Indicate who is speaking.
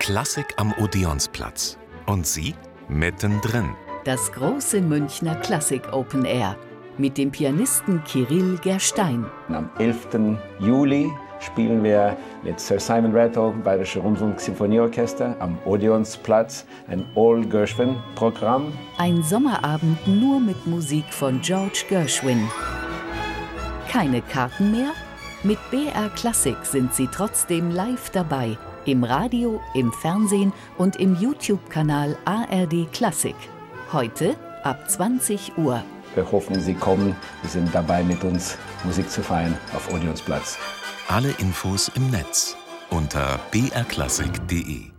Speaker 1: Klassik am Odeonsplatz. Und Sie mittendrin.
Speaker 2: Das große Münchner Klassik Open Air mit dem Pianisten Kirill Gerstein.
Speaker 3: Am 11. Juli spielen wir mit Sir Simon Rattle, Bayerische Rundfunk-Sinfonieorchester, am Odeonsplatz ein All-Gershwin-Programm.
Speaker 2: Ein Sommerabend nur mit Musik von George Gershwin. Keine Karten mehr? Mit BR Klassik sind Sie trotzdem live dabei. Im Radio, im Fernsehen und im YouTube-Kanal ARD Klassik. Heute ab 20 Uhr.
Speaker 3: Wir hoffen, Sie kommen. Sie sind dabei, mit uns Musik zu feiern auf Odeonsplatz.
Speaker 1: Alle Infos im Netz unter brklassik.de.